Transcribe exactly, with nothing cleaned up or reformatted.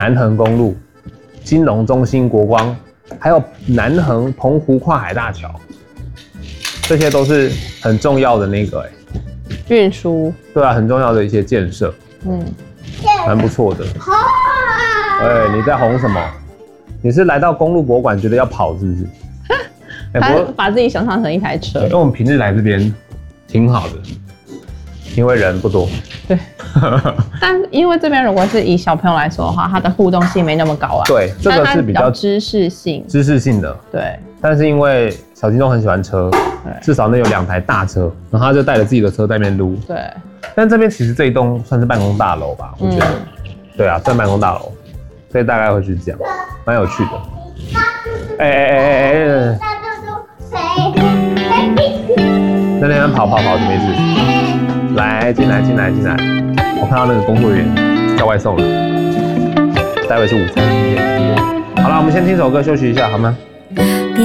南横公路、金融中心国光，还有南横澎湖跨海大桥，这些都是很重要的那个哎、 欸，运输。对啊，很重要的一些建设，嗯，蛮不错的。哎、欸，你在红什么？你是来到公路博物馆觉得要跑是不是？ 欸、他把自己想象成一台车。 因为我们平日来这边挺好的，因为人不多。 对。但因为这边如果是以小朋友来说的话，它的互动性没那么高啊。 对，这个是比较知识性。 知识性的。 对。 但是因为小金都很喜欢车，至少那有两台大车，然后他就带着自己的车在那边撸。 对。 但这边其实这一栋算是办公大楼吧，我觉得。嗯、对啊，算办公大楼，所以大概会是这样，蛮有趣的。哎哎哎哎哎！在那边跑跑跑就没事。来，进来进来进来！我看到那个工作人员叫外送了，待会是午餐时间。好了，我们先听首歌休息一下，好吗？